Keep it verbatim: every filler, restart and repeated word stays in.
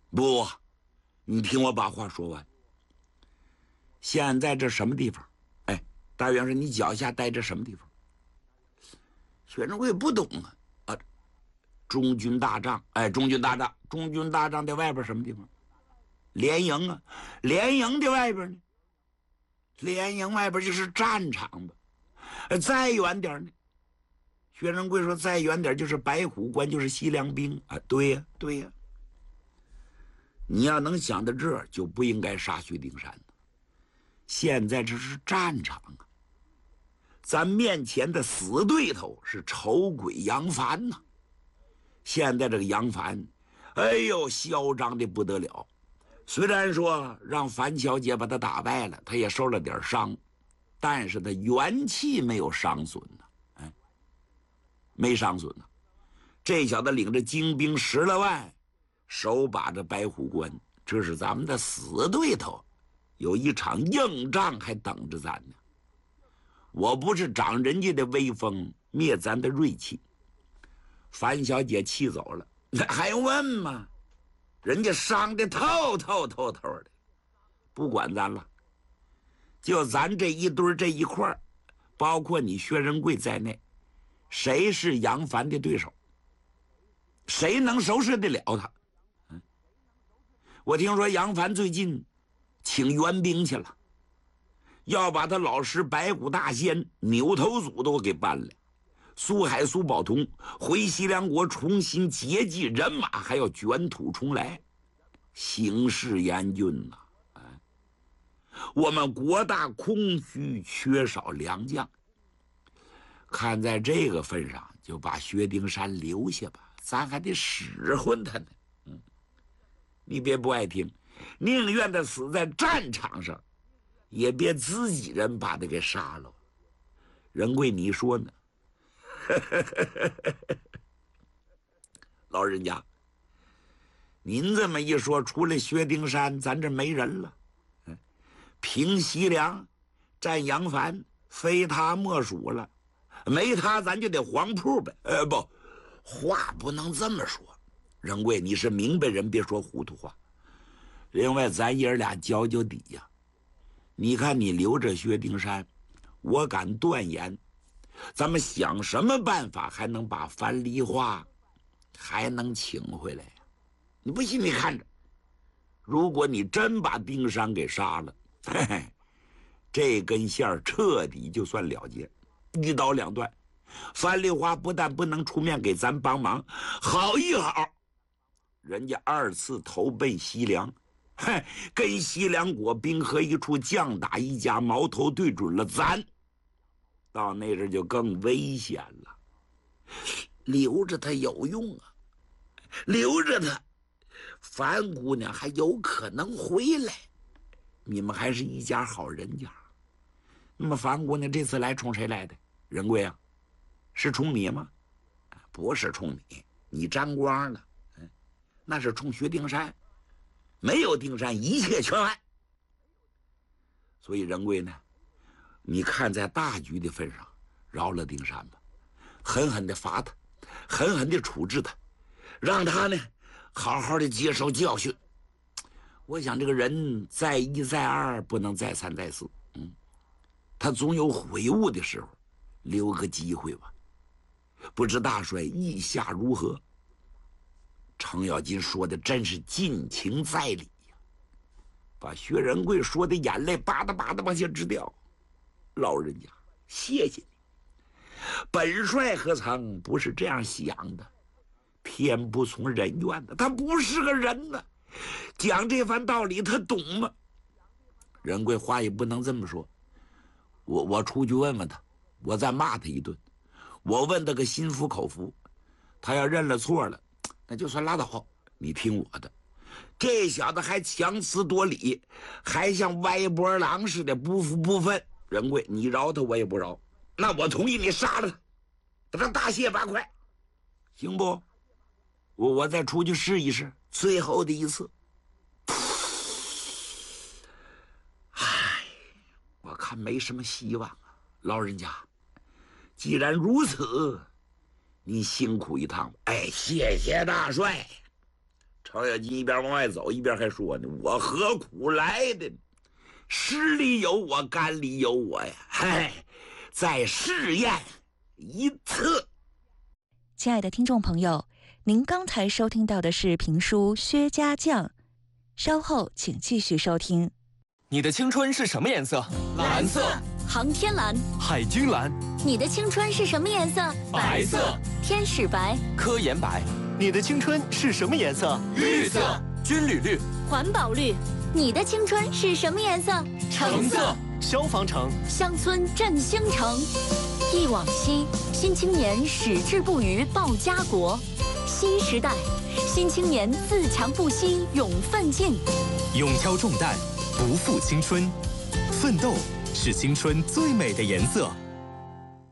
不，你听我把话说完。现在这什么地方？哎，大元帅，你脚下待着什么地方？薛仁贵不懂啊啊！中军大帐，哎，中军大帐，中军大帐的外边什么地方？连营啊，连营的外边呢？连营外边就是战场吧。再远点呢？薛仁贵说再远点就是白虎关，就是西凉兵啊。对呀，对呀。你要能想到这儿，就不应该杀薛丁山。现在这是战场啊，咱面前的死对头是丑鬼杨凡呐、啊。现在这个杨凡，哎呦，嚣张的不得了。虽然说让樊小姐把他打败了，他也受了点伤，但是他元气没有伤损呢、啊，哎，没伤损呢、啊。这小子领着精兵十来万，手把着白虎关，这是咱们的死对头，有一场硬仗还等着咱呢。我不是长人家的威风，灭咱的锐气。樊小姐气走了，那还用问吗？人家伤得透透透透的，不管咱了。就咱这一堆这一块，包括你薛仁贵在内，谁是杨凡的对手？谁能收拾得了他？嗯，我听说杨凡最近请援兵去了，要把他老师白骨大仙扭头组都给办了。苏海、苏宝同回西凉国重新结集人马，还要卷土重来，形势严峻呐、啊！哎，我们国大空虚，缺少良将。看在这个份上，就把薛丁山留下吧，咱还得使唤他呢。嗯，你别不爱听，宁愿他死在战场上，也别自己人把他给杀了。仁贵，你说呢？老人家，您这么一说，除了薛丁山，咱这没人了。嗯，平西凉，战杨凡，非他莫属了。没他，咱就得黄铺呗。呃，不，话不能这么说。仁贵，你是明白人，别说糊涂话。另外，咱爷儿俩交交底呀、啊。你看，你留着薛丁山，我敢断言。咱们想什么办法还能把樊梨花还能请回来呀、啊？你不信你看着，如果你真把丁山给杀了，嘿嘿，这根线彻底就算了结，一刀两断。樊梨花不但不能出面给咱帮忙，好一好，人家二次投奔西凉，嘿，跟西凉国兵合一处，将打一家，矛头对准了咱。到那阵就更危险了，留着他有用啊，留着他，樊姑娘还有可能回来。你们还是一家好人家。那么樊姑娘这次来冲谁来的？仁贵啊，是冲你吗？不是冲你，你沾光了。嗯，那是冲薛丁山。没有丁山，一切全完。所以仁贵呢，你看在大局的份上，饶了丁山吧，狠狠的罚他，狠狠的处置他，让他呢好好的接受教训。我想这个人再一再二，不能再三再四，嗯，他总有悔悟的时候，留个机会吧。不知大帅意下如何？程咬金说的真是尽情在理呀，把薛仁贵说的眼泪吧嗒吧嗒往下直掉。老人家，谢谢你。本帅何曾不是这样想的？天不从人愿的，他不是个人呢。讲这番道理，他懂吗？仁贵话也不能这么说。我我出去问问他，我再骂他一顿。我问他个心服口服，他要认了错了，那就算拉倒。你听我的，这小子还强词夺理，还像歪脖狼似的不服不忿。仁贵，你饶他我也不饶。那我同意你杀了他，把他大卸八块，行不？我我再出去试一试，最后的一次。唉，我看没什么希望啊，老人家。既然如此，您辛苦一趟。哎，谢谢大帅。 程咬金一边往外走，一边还说呢：“我何苦来的？实里有我，肝里有我呀！嗨，再试验一次。” 亲爱的听众朋友，您刚才收听到的是评书《薛家将》，稍后请继续收听。 你的青春是什么颜色？蓝色。 航天蓝。 海军蓝。 你的青春是什么颜色？ 白色。 天使白。 科研白。 你的青春是什么颜色？ 绿色。军旅绿。 环保绿。你的青春是什么颜色？ 橙色。 消防橙。 乡村振兴城。忆往昔，新青年矢志不渝报家国。新时代，新青年自强不息勇奋进。 勇挑重担，不负青春，奋斗是青春最美的颜色。